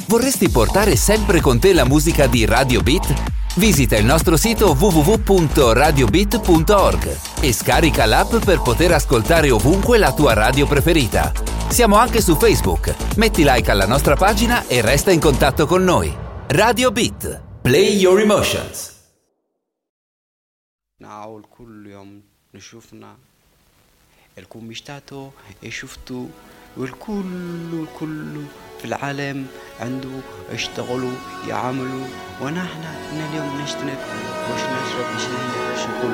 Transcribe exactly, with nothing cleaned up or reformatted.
Vorresti portare sempre con te la musica di Radio Beat? Visita il nostro sito w w w punto radio beat punto org e scarica l'app per poter ascoltare ovunque la tua radio preferita. Siamo anche su Facebook. Metti like alla nostra pagina e resta in contatto con noi. Radio Beat. Play your emotions. نعاول كل يوم نشوفنا الكل مشتاتو يشوفتوا والكل الكل في العالم عنده يشتغلوا يعملوا ونحن اليوم نشتنك وش نشرب مش نقول